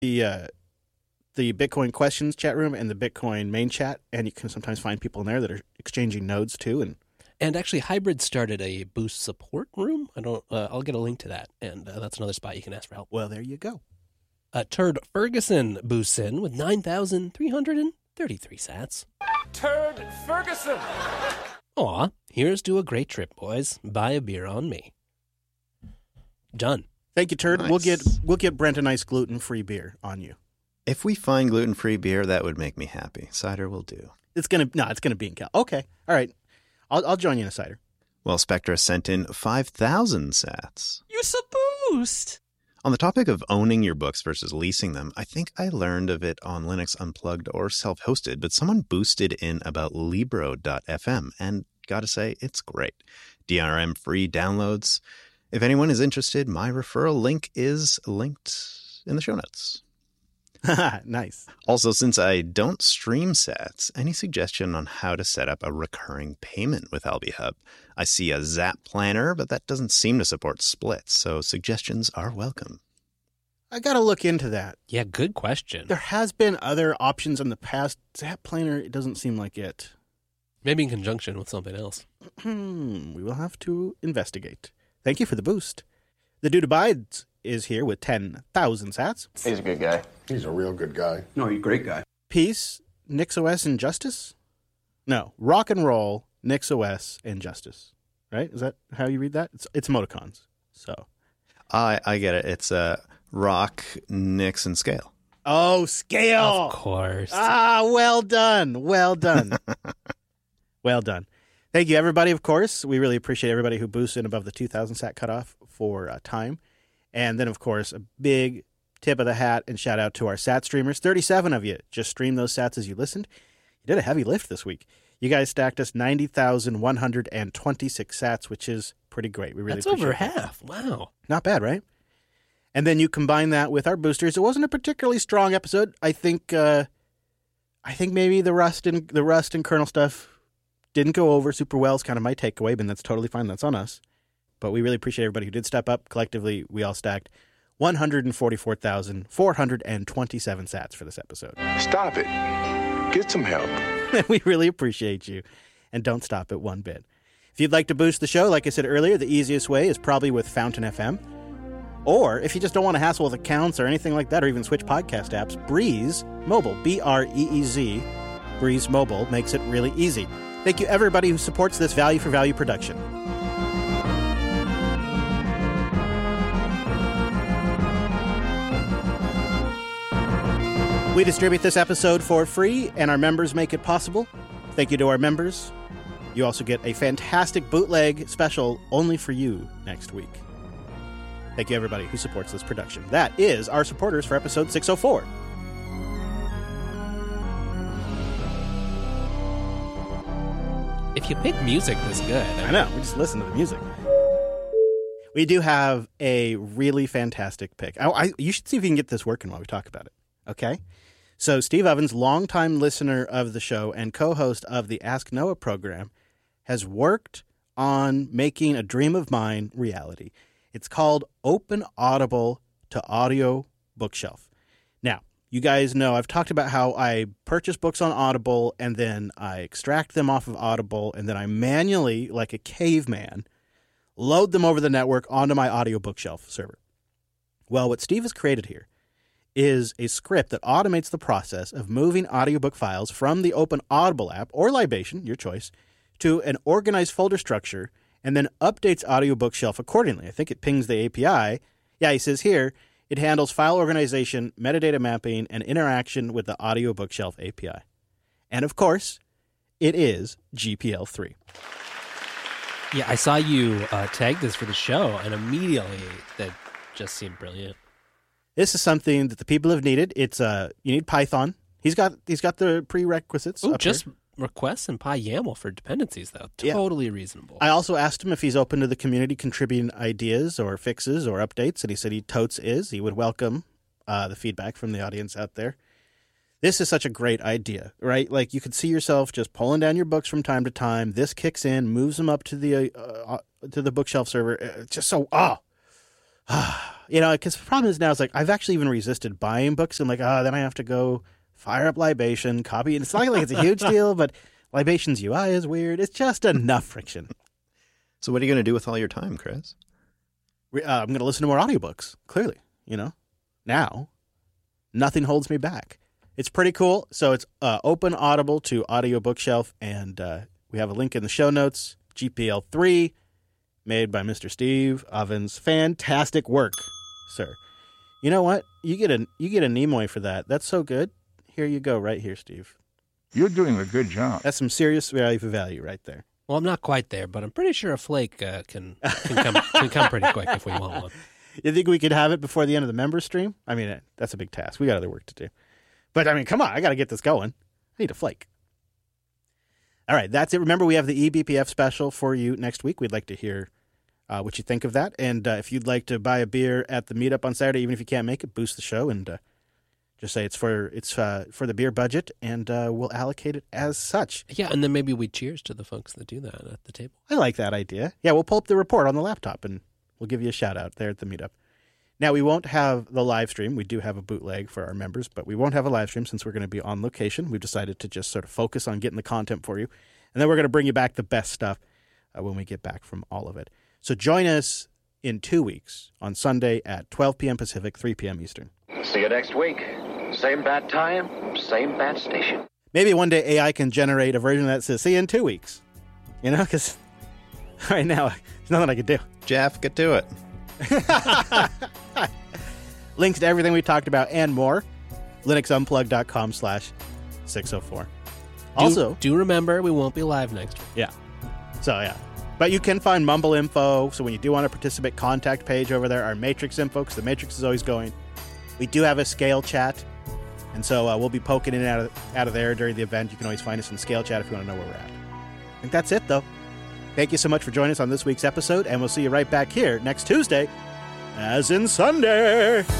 the Bitcoin questions chat room and the Bitcoin main chat, and you can sometimes find people in there that are exchanging nodes too. And actually, Hybrid started a Boost support room. I'll get a link to that, and that's another spot you can ask for help. Well, there you go. Turd Ferguson boosts in with 9,333 sats. Turd Ferguson! Aw, here's to a great trip, boys. Buy a beer on me. Done. Thank you, Turd. Nice. We'll get Brent a nice gluten-free beer on you. If we find gluten-free beer, that would make me happy. Cider will do. It's gonna be in Cal. Okay, all right. I'll join you in a cider. Well, Spectra sent in 5,000 sats. Use a boost! On the topic of owning your books versus leasing them, I think I learned of it on Linux Unplugged or self-hosted, but someone boosted in about Libro.fm, and gotta say, it's great. DRM-free downloads. If anyone is interested, my referral link is linked in the show notes. Nice. Also, since I don't stream sats, any suggestion on how to set up a recurring payment with AlbiHub? I see a Zap planner, but that doesn't seem to support splits, so suggestions are welcome. I got to look into that. Yeah, good question. There has been other options in the past. Zap Planner, it doesn't seem like it. Maybe in conjunction with something else. We will have to investigate. Thank you for the boost. The Dude Abides is here with 10,000 sats. He's a good guy. He's a real good guy. No, he's a great guy. Peace, NixOS, and Justice? No, Rock and Roll, NixOS, and Justice. Right? Is that how you read that? It's emoticons. So I get it. It's Rock, Nix, and Scale. Oh, Scale! Of course. Well done. Well done. Well done. Thank you, everybody, of course. We really appreciate everybody who boosts in above the 2,000 sat cutoff for time. And then, of course, a big tip of the hat and shout out to our sat streamers. 37 of you just streamed those sats as you listened. You did a heavy lift this week. You guys stacked us 90,126 sats, which is pretty great. We really That's appreciate over that. half. Wow. Not bad, right? And then you combine that with our boosters. It wasn't a particularly strong episode. I think maybe the Rust and kernel stuff didn't go over super well. Is kind of my takeaway, but that's totally fine. That's on us. But we really appreciate everybody who did step up. Collectively, we all stacked 144,427 sats for this episode. Stop it. Get some help. We really appreciate you. And don't stop at one bit. If you'd like to boost the show, like I said earlier, the easiest way is probably with Fountain FM. Or if you just don't want to hassle with accounts or anything like that, or even switch podcast apps, Breeze Mobile, B-R-E-E-Z, Breeze Mobile makes it really easy. Thank you, everybody who supports this value-for-value production. We distribute this episode for free, and our members make it possible. Thank you to our members. You also get a fantastic bootleg special only for you next week. Thank you, everybody who supports this production. That is our supporters for episode 604. If you pick music this good. I know, we just listen to the music. We do have a really fantastic pick. You should see if you can get this working while we talk about it, okay? So Steve Ovens, longtime listener of the show and co-host of the Ask Noah program, has worked on making a dream of mine reality. It's called Open Audible to Audio Bookshelf. Now, you guys know I've talked about how I purchase books on Audible and then I extract them off of Audible and then I manually, like a caveman, load them over the network onto my audio bookshelf server. Well, what Steve has created here is a script that automates the process of moving audiobook files from the Open Audible app, or Libation, your choice, to an organized folder structure, and then updates Audio Bookshelf accordingly. I think it pings the API. Yeah, he says here, it handles file organization, metadata mapping, and interaction with the Audio Bookshelf API. And of course, it is GPL3. Yeah, I saw you tag this for the show, and immediately that just seemed brilliant. This is something that the people have needed. It's you need Python. He's got the prerequisites. Ooh, just requests and PyYAML for dependencies, though. Totally reasonable. I also asked him if he's open to the community contributing ideas or fixes or updates, and he said he totes is. He would welcome the feedback from the audience out there. This is such a great idea, right? Like, you could see yourself just pulling down your books from time to time. This kicks in, moves them up to the bookshelf server. Just so, Because the problem is now, it's like I've actually even resisted buying books. I'm like, then I have to go fire up Libation, copy. And it's not like it's a huge deal, but Libation's UI is weird. It's just enough friction. So what are you going to do with all your time, Chris? I'm going to listen to more audiobooks, clearly, Now, nothing holds me back. It's pretty cool. So it's open Audible to Audio Bookshelf, and we have a link in the show notes. GPL 3, made by Mr. Steve Ovens. Fantastic work, sir. You know what? You get a Nimoy for that. That's so good. Here you go, right here, Steve. You're doing a good job. That's some serious value for value right there. Well, I'm not quite there, but I'm pretty sure a flake can come pretty quick if we want one. You think we could have it before the end of the member stream? I mean, that's a big task. We got other work to do. But, I mean, come on. I got to get this going. I need a flake. All right, that's it. Remember, we have the eBPF special for you next week. We'd like to hear what you think of that. And if you'd like to buy a beer at the meetup on Saturday, even if you can't make it, boost the show and just say it's for the beer budget, and we'll allocate it as such. Yeah, and then maybe we cheers to the folks that do that at the table. I like that idea. Yeah, we'll pull up the report on the laptop, and we'll give you a shout-out there at the meetup. Now, we won't have the live stream. We do have a bootleg for our members, but we won't have a live stream since we're going to be on location. We've decided to just sort of focus on getting the content for you, and then we're going to bring you back the best stuff when we get back from all of it. So join us in 2 weeks on Sunday at 12 p.m. Pacific, 3 p.m. Eastern. See you next week. Same bat time, same bat station. Maybe one day AI can generate a version that says, see you in 2 weeks. Because right now, there's nothing I can do. Jeff, get to it. Links to everything we talked about and more, linuxunplugged.com/604. Also, do remember, we won't be live next week. Yeah. So, yeah. But you can find Mumble info. So when you do want to participate, contact page over there, our Matrix info, because the Matrix is always going. We do have a Scale chat. And so we'll be poking in and out of there during the event. You can always find us in Scale chat if you want to know where we're at. I think that's it, though. Thank you so much for joining us on this week's episode, and we'll see you right back here next Tuesday, as in Sunday.